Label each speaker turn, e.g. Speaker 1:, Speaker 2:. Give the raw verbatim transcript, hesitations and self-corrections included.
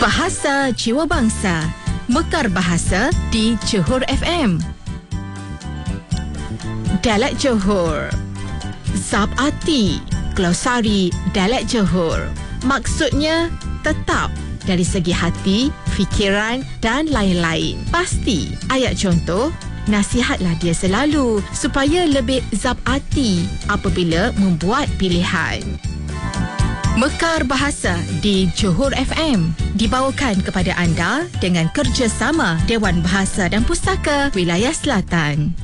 Speaker 1: Bahasa Jiwa Bangsa, Mekar Bahasa di Johor F M. Dialek Johor. Zab Arti, glosari dialek Johor. Maksudnya tetap dari segi hati, fikiran dan lain-lain. Pasti. Ayat contoh, nasihatlah dia selalu supaya lebih zab arti apabila membuat pilihan. Mekar Bahasa di Johor F M dibawakan kepada anda dengan kerjasama Dewan Bahasa dan Pustaka Wilayah Selatan.